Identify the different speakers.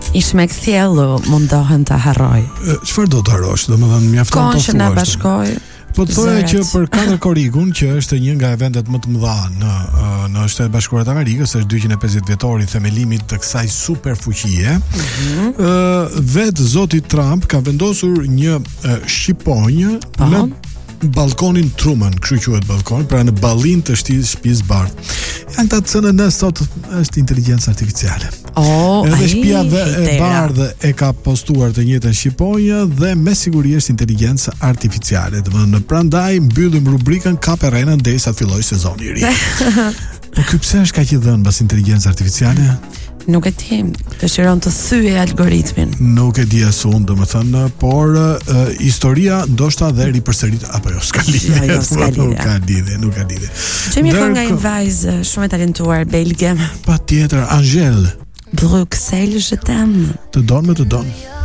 Speaker 1: Ishte me kthjellu, mundohen ta harroj.
Speaker 2: Çfarë do të harrosh? Domethënë mjafton
Speaker 1: Kohën
Speaker 2: të
Speaker 1: që na
Speaker 2: thuash.
Speaker 1: bashkoi.
Speaker 2: Po të thoya
Speaker 1: zërat.
Speaker 2: që për Katër Korikun, që është një nga eventet më të mëdha në Shtetet Bashkuara të Amerikës, është 250 vjetori i themelimit të kësaj superfuqie. Vetë zoti Trump ka vendosur një shqiponjë në balkonin Truman, kështu quhet balkon, pra në ballin të shtëpisë Bardh. Janë ta CNN sot është inteligjencë artificiale. Edhe shtëpia e Bardh e ka postuar të njëjtën shqiponjë dhe me siguri është inteligjencë artificiale. Domethënë prandaj mbyllim rubrikën Kap e Renën derisa të fillojë sezoni i ri. Po ky pse është kaq i dhënë pas inteligjencë artificiale?
Speaker 1: Nuk e di, dëshiron të thyej algoritmin.
Speaker 2: Nuk e di as unë, domethënë, por historia ndoshta dhe ripërsërit apo jo, s'ka lidhje. Nuk ka lidhje.
Speaker 1: Çemi nga një vajzë shumë e talentuar belge.
Speaker 2: Patjetër, Angel.
Speaker 1: Bruxelles, je t'aime.
Speaker 2: Të don me të don.